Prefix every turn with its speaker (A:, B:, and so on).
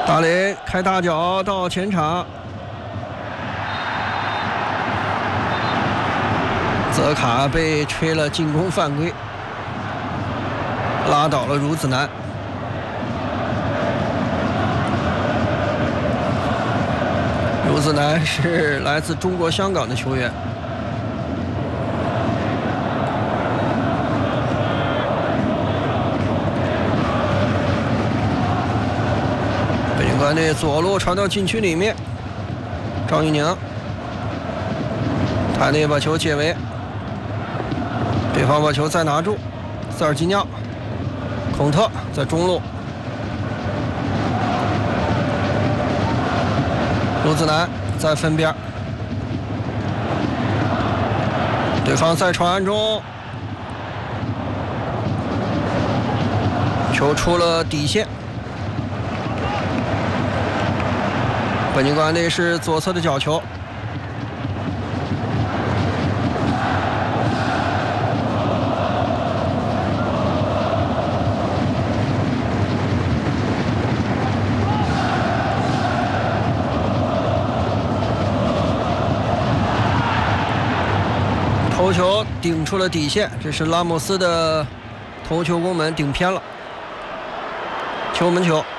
A: 大雷开大脚到前场，泽卡被吹了进攻犯规，拉倒了孺子男。孺子男是来自中国香港的球员。北京国安队左路传到禁区里面，张玉宁，他内把球解围，对方把球再拿住，塞尔吉尼奥，孔特在中路，孺子男在分边，对方在传中，球出了底线。北京国安队是左侧的角球，头球顶出了底线，这是拉莫斯的头球攻门顶偏了，球门球。